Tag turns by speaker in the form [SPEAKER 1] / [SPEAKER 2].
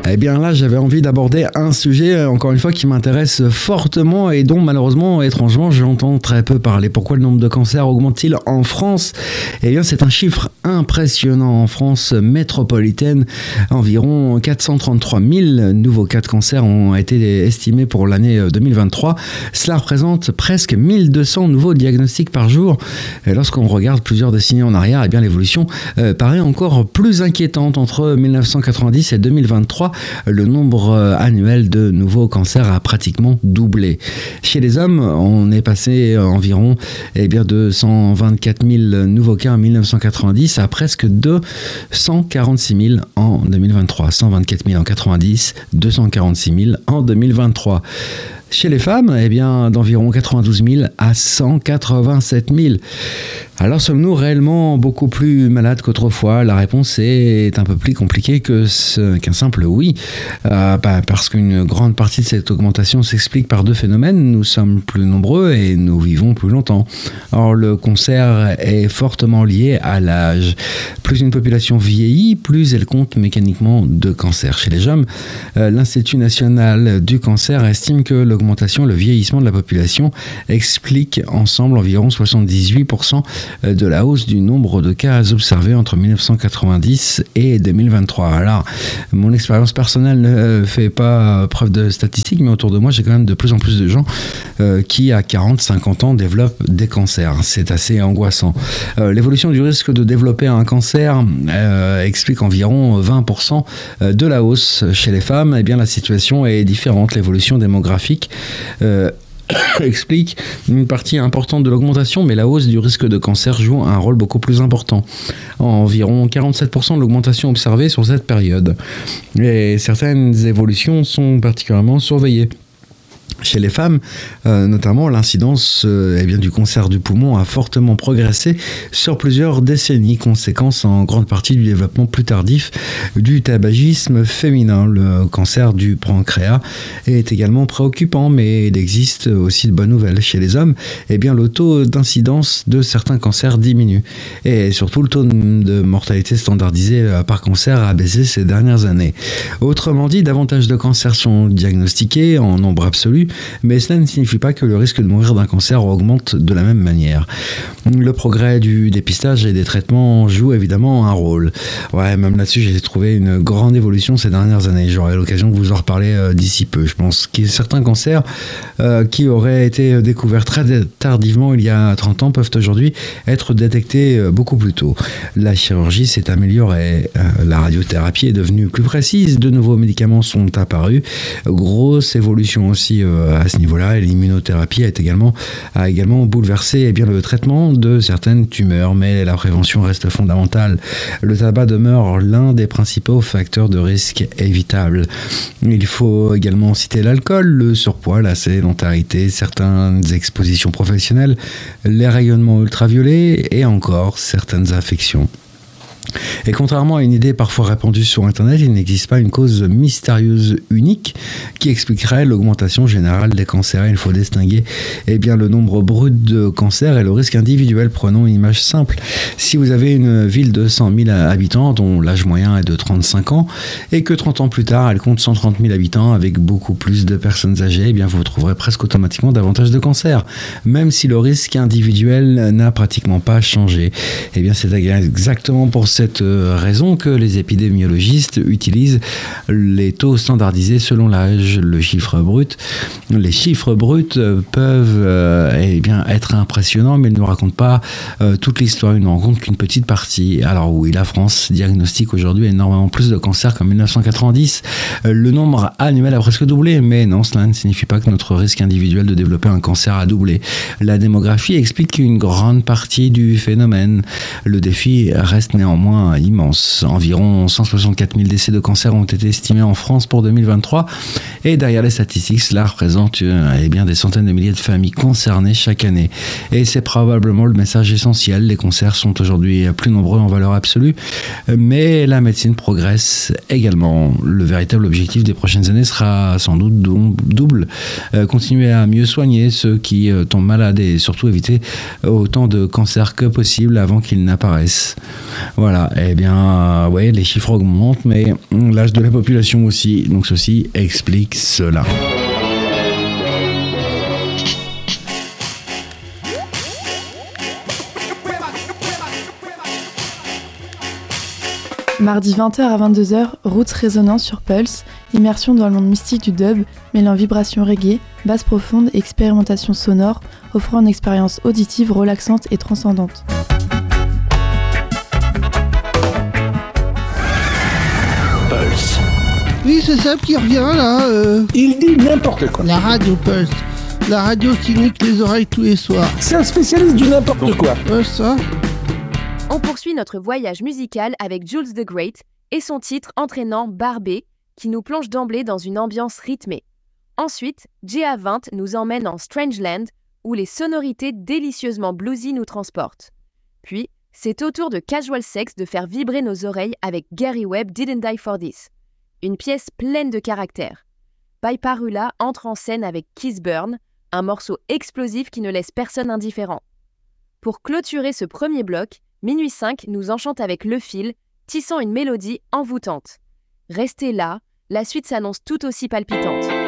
[SPEAKER 1] Eh bien là, j'avais envie d'aborder un sujet, encore une fois, qui m'intéresse fortement et dont malheureusement, étrangement, j'entends très peu parler. Pourquoi le nombre de cancers augmente-t-il en France ? Eh bien, c'est un chiffre impressionnant. En France métropolitaine, environ 433 000 nouveaux cas de cancer ont été estimés pour l'année 2023. Cela représente presque 1200 nouveaux diagnostics par jour. Et lorsqu'on regarde plusieurs décennies en arrière, eh bien, l'évolution paraît encore plus inquiétante. Entre 1990 et 2023, le nombre annuel de nouveaux cancers a pratiquement doublé. Chez les hommes, on est passé environ de 124 000 nouveaux cas en 1990 à presque 246 000 en 2023. 124 000 en 90, 246 000 en 2023. Chez les femmes, d'environ 92 000 à 187 000. Alors sommes-nous réellement beaucoup plus malades qu'autrefois ? La réponse est un peu plus compliquée qu'un simple oui, parce qu'une grande partie de cette augmentation s'explique par deux phénomènes. Nous sommes plus nombreux et nous vivons plus longtemps. Or, le cancer est fortement lié à l'âge. Plus une population vieillit, plus elle compte mécaniquement de cancers. Chez les hommes, l'Institut national du cancer estime que l'augmentation, le vieillissement de la population explique ensemble environ 78% de la hausse du nombre de cas observés entre 1990 et 2023. Alors, mon expérience personnelle ne fait pas preuve de statistiques, mais autour de moi, j'ai quand même de plus en plus de gens qui, à 40-50 ans, développent des cancers. C'est assez angoissant. L'évolution du risque de développer un cancer explique environ 20% de la hausse. Chez les femmes, la situation est différente. L'évolution démographique explique une partie importante de l'augmentation, mais la hausse du risque de cancer joue un rôle beaucoup plus important. Environ 47% de l'augmentation observée sur cette période. Et certaines évolutions sont particulièrement surveillées. Chez les femmes, notamment, l'incidence du cancer du poumon a fortement progressé sur plusieurs décennies, conséquence en grande partie du développement plus tardif du tabagisme féminin. Le cancer du pancréas est également préoccupant, mais il existe aussi de bonnes nouvelles. Chez les hommes, le taux d'incidence de certains cancers diminue. Et surtout, le taux de mortalité standardisé par cancer a baissé ces dernières années. Autrement dit, davantage de cancers sont diagnostiqués en nombre absolu, mais cela ne signifie pas que le risque de mourir d'un cancer augmente de la même manière. Le progrès du dépistage et des traitements joue évidemment un rôle. Même là-dessus, j'ai trouvé une grande évolution ces dernières années. J'aurai l'occasion de vous en reparler d'ici peu. Je pense qu'il y a certains cancers qui auraient été découverts très tardivement, il y a 30 ans, peuvent aujourd'hui être détectés beaucoup plus tôt. La chirurgie s'est améliorée, la radiothérapie est devenue plus précise, de nouveaux médicaments sont apparus, grosse évolution aussi à ce niveau-là, et l'immunothérapie a également bouleversé le traitement de certaines tumeurs, mais la prévention reste fondamentale. Le tabac demeure l'un des principaux facteurs de risque évitables. Il faut également citer l'alcool, le surpoids, la sédentarité, certaines expositions professionnelles, les rayonnements ultraviolets et encore certaines infections. Et contrairement à une idée parfois répandue sur Internet, il n'existe pas une cause mystérieuse unique qui expliquerait l'augmentation générale des cancers. Il faut distinguer le nombre brut de cancers et le risque individuel. Prenons une image simple. Si vous avez une ville de 100 000 habitants dont l'âge moyen est de 35 ans et que 30 ans plus tard, elle compte 130 000 habitants avec beaucoup plus de personnes âgées, vous trouverez presque automatiquement davantage de cancers, même si le risque individuel n'a pratiquement pas changé. C'est exactement pour cette raison que les épidémiologistes utilisent les taux standardisés selon l'âge. Les chiffres bruts peuvent être impressionnants, mais ils ne racontent pas toute l'histoire, ils ne racontent qu'une petite partie. Alors oui, la France diagnostique aujourd'hui énormément plus de cancers qu'en 1990. Le nombre annuel a presque doublé, mais non, cela ne signifie pas que notre risque individuel de développer un cancer a doublé. La démographie explique une grande partie du phénomène. Le défi reste néanmoins immense. Environ 164 000 décès de cancer ont été estimés en France pour 2023 et derrière les statistiques, cela représente des centaines de milliers de familles concernées chaque année. Et c'est probablement le message essentiel. Les cancers sont aujourd'hui plus nombreux en valeur absolue, mais la médecine progresse également. Le véritable objectif des prochaines années sera sans doute double. Continuer à mieux soigner ceux qui tombent malades et surtout éviter autant de cancers que possible avant qu'ils n'apparaissent. Voilà. là, eh bien, ouais, les chiffres augmentent, mais l'âge de la population aussi. Donc ceci explique cela.
[SPEAKER 2] Mardi 20h à 22h, Roots résonance sur Pulse, immersion dans le monde mystique du dub, mêlant vibrations reggae, basse profonde et expérimentation sonore, offrant une expérience auditive relaxante et transcendante.
[SPEAKER 3] Pulse.
[SPEAKER 4] Oui, c'est Seb qui revient là.
[SPEAKER 3] Il dit n'importe quoi.
[SPEAKER 4] La radio Pulse. La radio qui nique les oreilles tous les soirs.
[SPEAKER 3] C'est un spécialiste du n'importe quoi.
[SPEAKER 4] Ouais, ça.
[SPEAKER 5] On poursuit notre voyage musical avec Jules the Great et son titre entraînant Barbé, qui nous plonge d'emblée dans une ambiance rythmée. Ensuite, GA20 nous emmène en Strangeland, où les sonorités délicieusement bluesy nous transportent. Puis, c'est au tour de Casual Sex de faire vibrer nos oreilles avec Gary Webb Didn't Die For This, une pièce pleine de caractère. Paiparula entre en scène avec Kiss Burn, un morceau explosif qui ne laisse personne indifférent. Pour clôturer ce premier bloc, Minuit 5 nous enchante avec Le Fil, tissant une mélodie envoûtante. Restez là, la suite s'annonce tout aussi palpitante.